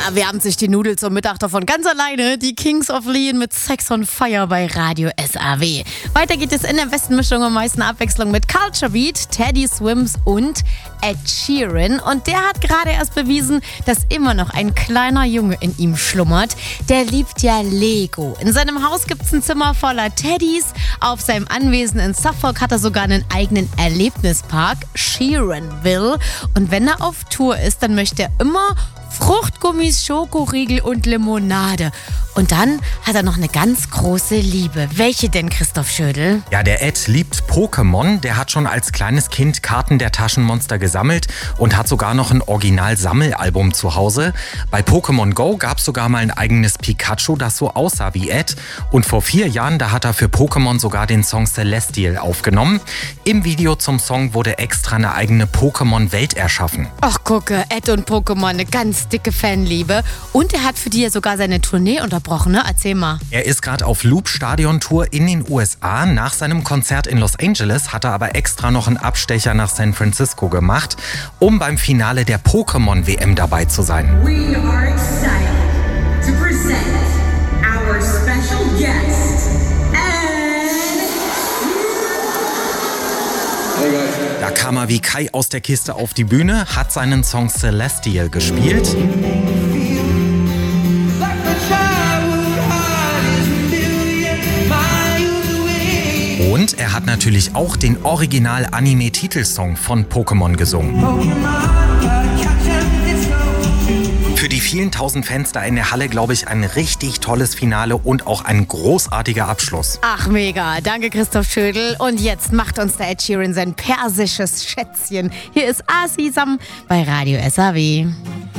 wärmt sich die Nudel zum Mittag davon ganz alleine. Die Kings of Leon mit Sex on Fire bei Radio SAW. Weiter geht es in der besten Mischung und meisten Abwechslung mit Culture Beat, Teddy Swims und Ed Sheeran. Und der hat gerade erst bewiesen, dass immer noch ein kleiner Junge in ihm schlummert. Der liebt ja Lego. In seinem Haus gibt es ein Zimmer voller Teddys. Auf seinem Anwesen in Suffolk hat er sogar einen eigenen Erlebnispark, Sheeranville. Und wenn er auf Tour ist, dann möchte er immer Fruchtgummis, Schokoriegel und Limonade. Und dann hat er noch eine ganz große Liebe. Welche denn, Christoph Schödel? Ja, der Ed liebt Pokémon. Der hat schon als kleines Kind Karten der Taschenmonster gesammelt und hat sogar noch ein Original-Sammelalbum zu Hause. Bei Pokémon Go gab es sogar mal ein eigenes Pikachu, das so aussah wie Ed. Und vor 4 Jahren, da hat er für Pokémon sogar den Song Celestial aufgenommen. Im Video zum Song wurde extra eine eigene Pokémon-Welt erschaffen. Ach, gucke, Ed und Pokémon, eine ganz dicke Fanliebe. Und er hat für die ja sogar seine Tournee unterbrochen, ne? Erzähl mal. Er ist gerade auf Loop-Stadion-Tour in den USA. Nach seinem Konzert in Los Angeles hat er aber extra noch einen Abstecher nach San Francisco gemacht, um beim Finale der Pokémon-WM dabei zu sein. We are excited to present our special guest, Da kam er wie Kai aus der Kiste auf die Bühne, hat seinen Song Celestial gespielt. Und er hat natürlich auch den Original-Anime-Titelsong von Pokémon gesungen. Für die vielen tausend Fans da in der Halle, glaube ich, ein richtig tolles Finale und auch ein großartiger Abschluss. Ach, mega. Danke, Christoph Schödel. Und jetzt macht uns der Ed Sheeran sein persisches Schätzchen. Hier ist Asisam bei Radio SAW.